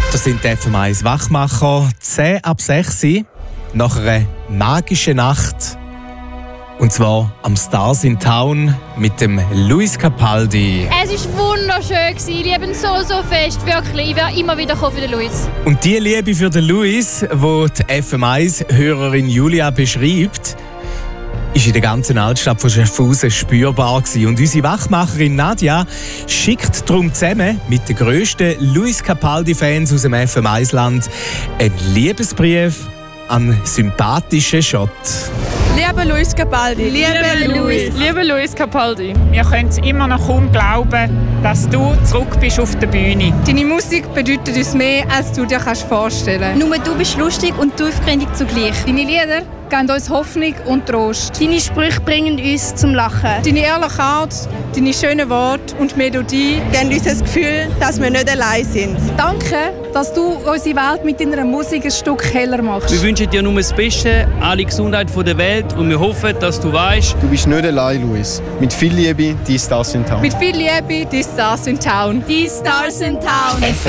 Das sind die FM1 Wachmacher, 10 ab 6 nach einer magischen Nacht. Und zwar am Stars in Town mit dem Luis Capaldi. Es war wunderschön, ich liebe ihn so fest, wirklich. Ich werde immer wieder kommen für den Luis. Und die Liebe für den Luis, die FM1-Hörerin Julia beschreibt, ist in der ganzen Altstadt von Schaffhausen spürbar gewesen. Und unsere Wachmacherin Nadja schickt darum zusammen mit den grössten Luis Capaldi-Fans aus dem FM1-Land einen Liebesbrief an sympathischen Schott. Lieber Luis Capaldi, Lieber Luis Capaldi, wir können immer noch kaum glauben, dass du zurück bist auf der Bühne. deine Musik bedeutet uns mehr, als du dir vorstellen kannst. Nur du bist lustig und tiefgründig zugleich. Deine Lieder geben uns Hoffnung und Trost. Deine Sprüche bringen uns zum Lachen. Deine ehrliche Art, deine schönen Worte und Melodie geben uns das Gefühl, dass wir nicht allein sind. Danke, dass du unsere Welt mit deiner Musik ein Stück heller machst. Wir wünschen dir nur das Beste, alle Gesundheit der Welt und wir hoffen, dass du weißt, du bist nicht allein, Luis. Mit viel Liebe, die Stars in Town. Mit viel Liebe, die Stars in Town. Die Stars in Town.